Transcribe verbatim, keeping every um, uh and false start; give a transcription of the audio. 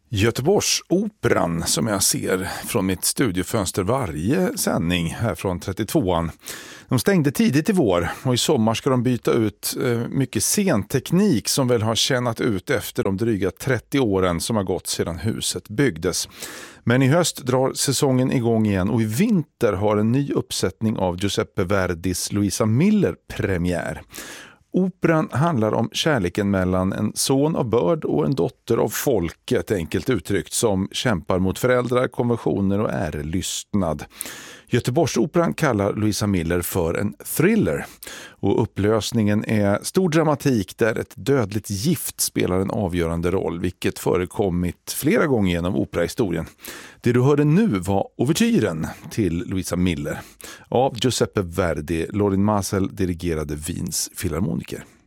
Göteborgsoperan som jag ser från mitt studiofönster varje sändning här från trettiotvåan. De stängde tidigt i vår och i sommar ska de byta ut mycket scenteknik som väl har tjänat ut efter de dryga trettio åren som har gått sedan huset byggdes. Men i höst drar säsongen igång igen och i vinter har en ny uppsättning av Giuseppe Verdis Luisa Miller premiär. Operan handlar om kärleken mellan en son av börd och en dotter av folket, enkelt uttryckt, som kämpar mot föräldrar, konventioner och ärelystnad. Göteborgsoperan kallar Luisa Miller för en thriller och upplösningen är stor dramatik där ett dödligt gift spelar en avgörande roll, vilket förekommit flera gånger genom operahistorien. Det du hörde nu var ouvertyren till Luisa Miller av Giuseppe Verdi. Lorin Maazel dirigerade Wiens filharmoniker.